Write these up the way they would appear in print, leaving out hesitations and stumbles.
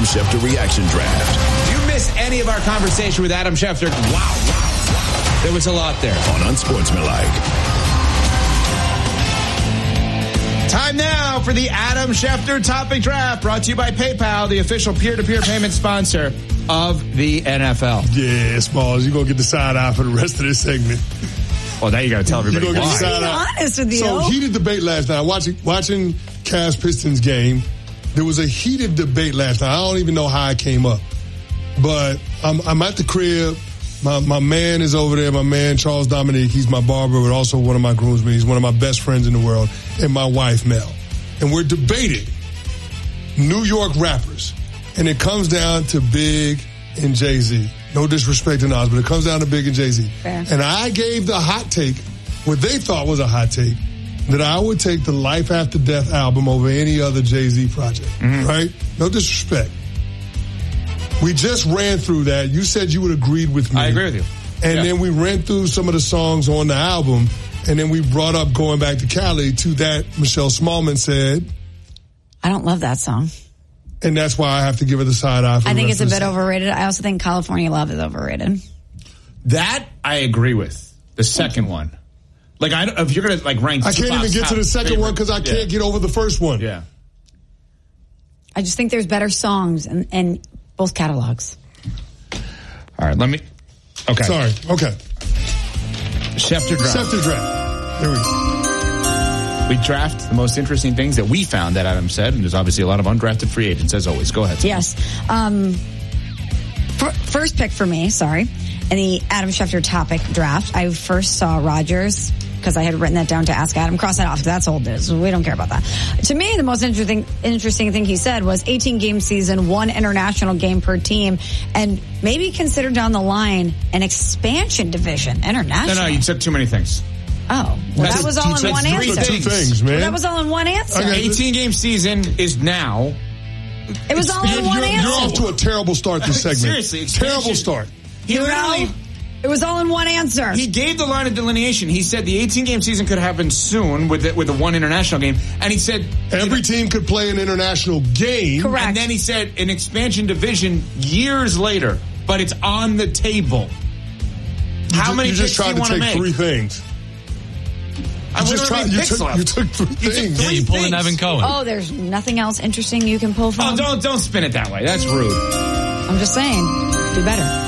Adam Schefter Reaction Draft. If you miss any of our conversation with Adam Schefter, wow. There was a lot there. On Unsportsmanlike. Time now for the Adam Schefter Topic Draft, brought to you by PayPal, the official peer-to-peer payment sponsor of the NFL. Yeah, Smalls, you're going to get the side eye for the rest of this segment. Well, now you got to tell everybody why. I'm being honest with you. So, heated debate last night. Watching Cavs Pistons game, there was a heated debate last night. I don't even know how it came up. But I'm at the crib. My man is over there. My man, Charles Dominique. He's my barber, but also one of my groomsmen. He's one of my best friends in the world. And my wife, Mel. And we're debating New York rappers. And it comes down to Big and Jay-Z. No disrespect to Nas, but it comes down to Big and Jay-Z. Fair. And I gave the hot take, what they thought was a hot take, that I would take the Life After Death album over any other Jay-Z project. Mm-hmm. Right? No disrespect. We just ran through that. You said you would agreed with me. I agree with you. And then we ran through some of the songs on the album, and then we brought up going back to Cali to that Michelle Smallman said. I don't love that song. And that's why I have to give her the side eye. I think it's a bit overrated. I also think California Love is overrated. That I agree with. The second one. Like, if you're going to rank, I can't even get to the second one because I can't get over the first one. Yeah. I just think there's better songs in both catalogs. All right, let me. Okay. Sorry. Okay. Schefter draft. Schefter draft. There we go. We draft the most interesting things that we found, that Adam said, and there's obviously a lot of undrafted free agents, as always. Go ahead. Yes. First pick for me, in the Adam Schefter Topic Draft, I first saw Rodgers, because I had written that down to ask Adam. Cross that off, because that's old news. We don't care about that. To me, the most interesting thing he said was 18-game season, 1 international game per team, and maybe consider down the line an expansion division, international. No, you took too many things. Oh, well, that was all in one answer. Two things, man. Well, that was all in one answer. Okay. 18-game season is now. It was all in one answer. You're off to a terrible start this segment. Seriously. Terrible start. It was all in one answer. He gave the line of delineation. He said the 18-game season could happen soon with the one international game. And he said every team could play an international game. Correct. And then he said an expansion division years later. But it's on the table. How many picks do you want to make? You just tried to take 3 things. You took 3 things. Yeah, you pulled an Evan Cohen. Oh, there's nothing else interesting you can pull from? Oh, don't spin it that way. That's rude. I'm just saying, do better.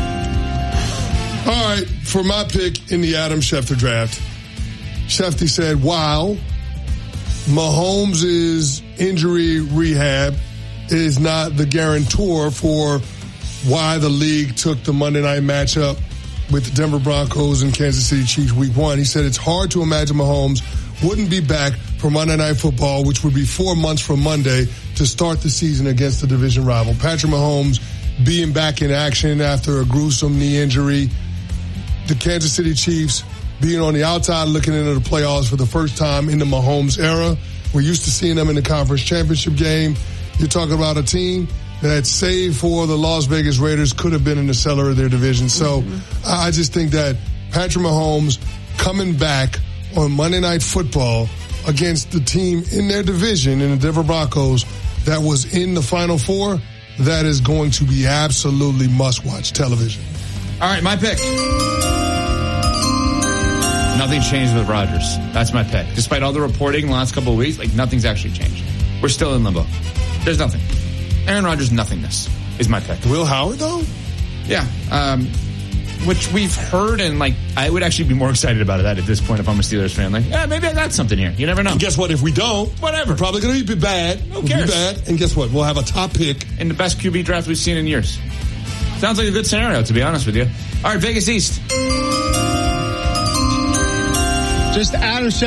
All right, for my pick in the Adam Schefter draft, Schefter said, wow, Mahomes' injury rehab is not the guarantor for why the league took the Monday night matchup with the Denver Broncos and Kansas City Chiefs week 1. He said it's hard to imagine Mahomes wouldn't be back for Monday Night Football, which would be 4 months from Monday, to start the season against the division rival. Patrick Mahomes being back in action after a gruesome knee injury. The Kansas City Chiefs being on the outside looking into the playoffs for the first time in the Mahomes era. We're used to seeing them in the conference championship game. You're talking about a team that, save for the Las Vegas Raiders, could have been in the cellar of their division. So I just think that Patrick Mahomes coming back on Monday Night Football against the team in their division, in the Denver Broncos, that was in the Final Four, that is going to be absolutely must-watch television. All right, my pick. Nothing changed with Rodgers. That's my pick. Despite all the reporting in the last couple of weeks, nothing's actually changed. We're still in limbo. There's nothing. Aaron Rodgers' nothingness is my pick. Will Howard, though? Yeah. Which we've heard, and I would actually be more excited about that at this point if I'm a Steelers fan. Maybe I got something here. You never know. And guess what? If we don't, whatever. We're probably going to be bad. Who cares? We'll be bad. And guess what? We'll have a top pick in the best QB draft we've seen in years. Sounds like a good scenario, to be honest with you. All right, Vegas East. Just Adam